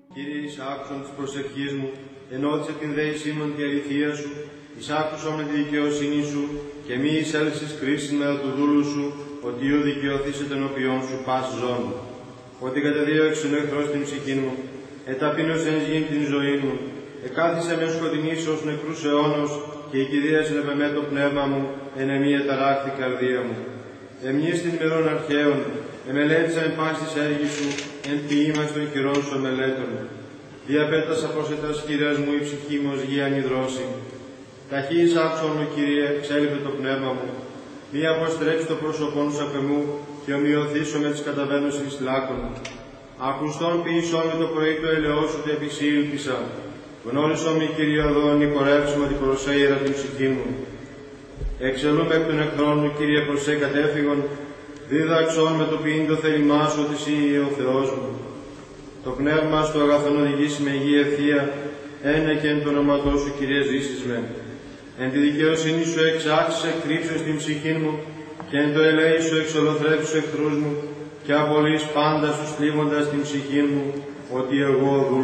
Κύριε, εις άκουσον της προσευχής μου, ενώτισε την δέησήμον τη αληθεία σου, εις άκουσον με τη δικαιοσύνη σου, και μη εισέλθεις κρίσεις μετά του δούλου σου, ότι ο δικαιωθήσετε ενώπιόν σου πάση ζών. Ότι κατεδίωξεν ο εχθρός την ψυχή μου, εταπείνωσεν γιν την ζωή μου, εκάθισε με σκοτεινής ως νεκρούς αιώνος, και η Κυρία συνεπεμέ το πνεύμα μου, εν εμή εταράχθη καρδία μου. Εμνείς την ημερών αρχαίων, εμελέτησα εν πάση της έργης σου, εν ποιήμας των χειρών σου εμελέτων. Διαπέτασα προς ετας χειρές μου η ψυχή μου ως γη ανιδρώση. Ταχύης άκουσον μου, Κύριε, εξέλιπε το πνεύμα μου. Μη αποστρέψει το πρόσωπόν σου απ' εμού, και ομοιωθήσω με τις καταβαίνωσης λάκων. Ακουστόν ποιησόν με το πρωί το ελαιό σου και επισήλπισα. Γνώρισον μη, Κύριε οδόν, υπορεύσουμε ότι προσέειρα την ψυχή μου. Εξελούμε εκ των εχθρών μου, Κύριε, προσέ κατέφυγον. Δίδαξον με το ποιήν το θέλημά σου ότι εσύ ο Θεός μου. Το πνεύμα στο αγαθόν οδηγήσει με υγεία ευθεία, ένα και εν το όνοματό σου, Κύριε, ζήσεις με. Εν τη δικαιοσύνη σου εξάξεις εκρύψεις την ψυχή μου, και εν το ελέη σου εξολοθρεύσεις εχθρούς μου, και απολύεις πάντα σου θλίβοντας την ψυχή μου, ότι εγώ